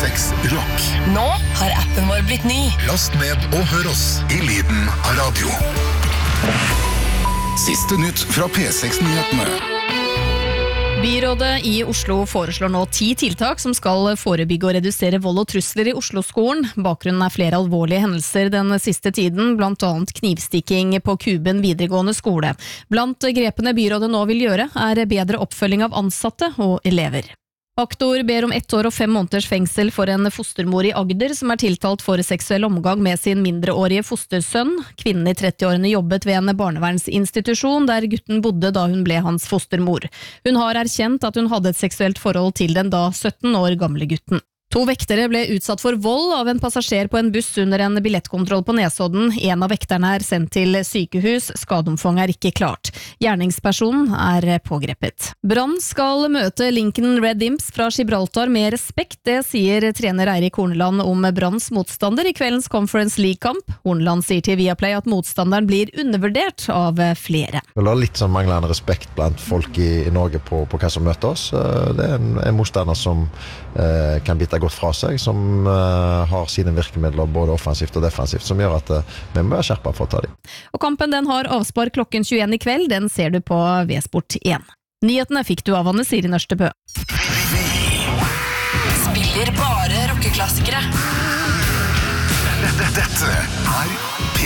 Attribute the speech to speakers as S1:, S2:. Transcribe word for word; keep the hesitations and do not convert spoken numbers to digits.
S1: seks Rock.
S2: Nå har appen vår blitt ny.
S1: Last ned og hør oss i lyden av radio. Siste nytt fra P seks-nyhetene.
S3: Byrådet i Oslo foreslår nå ti tiltak som skal forebygge og redusere vold og trusler i Oslo-skolen. Bakgrunnen er flere alvorlige hendelser den siste tiden, blant annet knivstikking på Kuben videregående skole. Blant grepene byrådet nå vil gjøre er bedre oppfølging av ansatte og elever. Aktor ber om ett år og fem måneders fengsel for en fostermor i Agder som er tiltalt for seksuell omgang med sin mindreårige fostersønn. Kvinnen i trettiårene jobbet ved en barnevernsinstitusjon der gutten bodde da hun ble hans fostermor. Hun har erkjent at hun hadde et seksuelt forhold til den da sytten år gamle gutten. To vektere ble utsatt for vold av en passasjer på en buss under en billettkontroll på Nesodden. En av vekterne er sendt til sykehus. Skadeomfanget er ikke klart. Gjerningspersonen er pågrepet. Brann skal møte Lincoln Red Imps fra Gibraltar med respekt, det sier trener Eirik Horneland om Branns motstander i kveldens Conference League-kamp. Horneland sier til Viaplay at motstanderen blir undervurdert av flere.
S4: Det er litt sånn manglende respekt blant folk i, i Norge på, på hva som møter oss. Det er en, en motstander som eh, kan bite gått fra seg, som uh, har sine virkemidler både offensivt og defensivt, som gjør at uh, vi må være skjerpet for å ta dem.
S3: Og kampen den har avspar klokken tjueen i kveld, den ser du på V-Sport én. Nyhetene fikk du av Anne Siri Nørstebø.
S2: Spiller bare rockeklassikere.
S1: Dette er